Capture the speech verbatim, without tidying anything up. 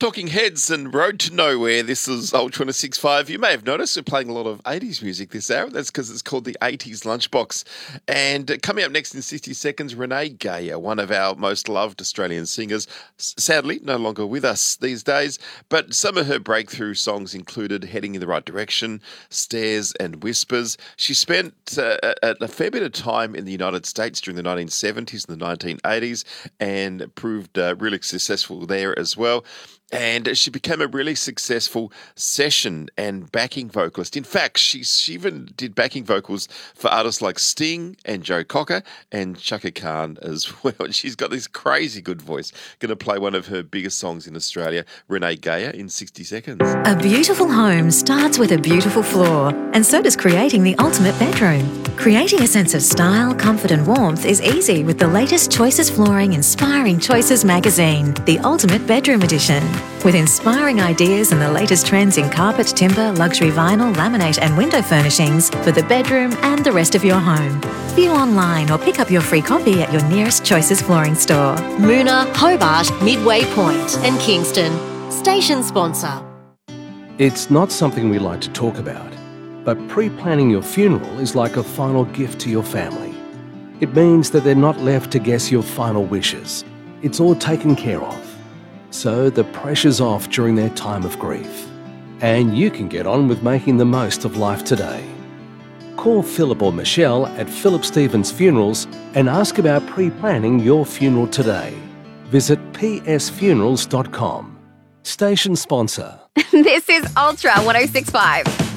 Talking Heads and Road to Nowhere. This is Ultra one oh six point five. You may have noticed we're playing a lot of eighties music this hour. That's because it's called the eighties Lunchbox. And coming up next in sixty seconds, Renee Geyer, one of our most loved Australian singers, sadly no longer with us these days. But some of her breakthrough songs included Heading in the Right Direction, Stairs and Whispers. She spent uh, a, a fair bit of time in the United States during the nineteen seventies and the nineteen eighties and proved uh, really successful there as well. And she became a really successful session and backing vocalist. In fact, she, she even did backing vocals for artists like Sting and Joe Cocker and Chaka Khan as well. And she's got this crazy good voice. Going to play one of her biggest songs in Australia, Renee Geyer, in sixty seconds. A beautiful home starts with a beautiful floor, and so does creating the ultimate bedroom. Creating a sense of style, comfort and warmth is easy with the latest Choices Flooring Inspiring Choices magazine, the Ultimate Bedroom Edition. With inspiring ideas and the latest trends in carpet, timber, luxury vinyl, laminate and window furnishings for the bedroom and the rest of your home. View online or pick up your free copy at your nearest Choices Flooring store. Moona, Hobart, Midway Point and Kingston. Station sponsor. It's not something we like to talk about, but pre-planning your funeral is like a final gift to your family. It means that they're not left to guess your final wishes. It's all taken care of. So the pressure's off during their time of grief. And you can get on with making the most of life today. Call Philip or Michelle at Philip Stevens Funerals and ask about pre-planning your funeral today. Visit p s funerals dot com. Station sponsor. This is Ultra one oh six point five.